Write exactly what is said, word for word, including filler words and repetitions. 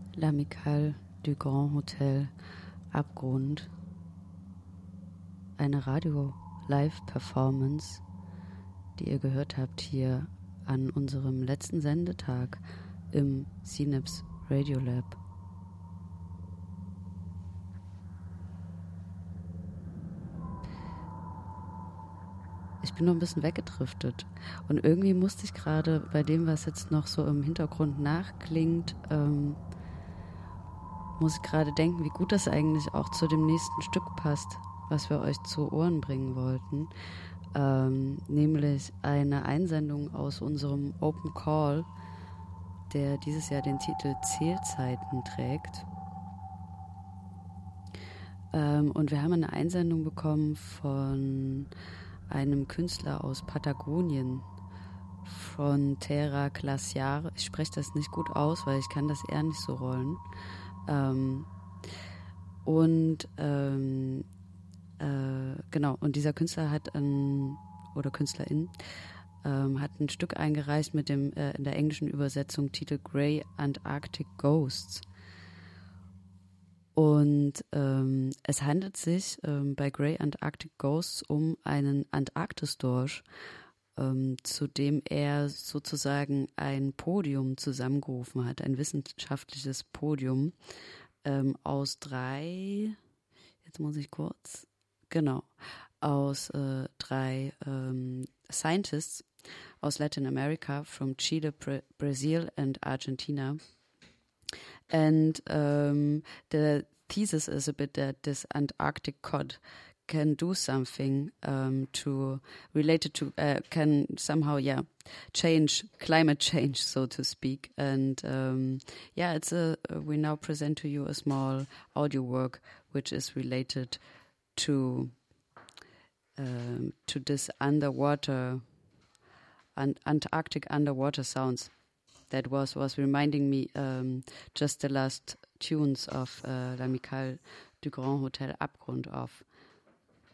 L'Amicale du Grand Hotel Abgrund. Eine Radio-Live-Performance, die ihr gehört habt hier an unserem letzten Sendetag im Synapse Radiolab. Ich bin noch ein bisschen weggedriftet und irgendwie musste ich gerade bei dem, was jetzt noch so im Hintergrund nachklingt, ähm, muss ich gerade denken, wie gut das eigentlich auch zu dem nächsten Stück passt, was wir euch zu Ohren bringen wollten, ähm, nämlich eine Einsendung aus unserem Open Call, der dieses Jahr den Titel Zählzeiten trägt. Ähm, und wir haben eine Einsendung bekommen von einem Künstler aus Patagonien, von Terra Glaciar. Ich spreche das nicht gut aus, weil ich kann das eher nicht so rollen. Ähm, und ähm, äh, genau, und dieser Künstler hat ein, oder Künstlerin ähm, hat ein Stück eingereicht mit dem äh, in der englischen Übersetzung Titel Grey Antarctic Ghosts. Und ähm, es handelt sich ähm, bei Grey Antarctic Ghosts um einen Antarktis-Dorsch, ähm, zu dem er sozusagen ein Podium zusammengerufen hat, ein wissenschaftliches Podium ähm, aus drei, jetzt muss ich kurz, genau, aus äh, drei ähm, Scientists aus Latin America, from Chile, Bra- Brazil and Argentina. And um, the thesis is a bit that this Antarctic cod can do something um, to related to uh, can somehow yeah change climate change, so to speak. And um, yeah, it's a we now present to you a small audio work which is related to um, to this underwater an- Antarctic underwater sounds. That was, was reminding me um, just the last tunes of uh, L'Amicale du Grand Hotel Abgrund of.